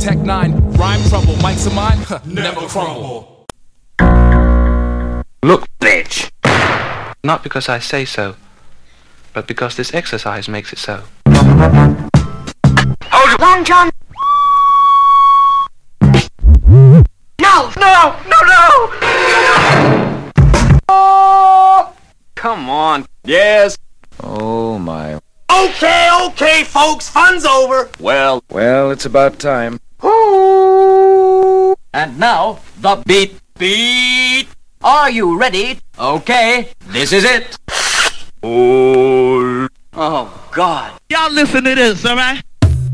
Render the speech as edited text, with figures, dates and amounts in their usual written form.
Tech 9, rhyme trouble, mics of mine, never crumble. Look, bitch! Not because I say so, but because this exercise makes it so. Hold it! Long John! No! No! No, no! Oh! Come on. Yes. Oh, my. Okay, folks, fun's over. Well, it's about time. And now, the beat. Beat. Are you ready? Okay, this is it. Oh, God. Y'all listen to this, all right?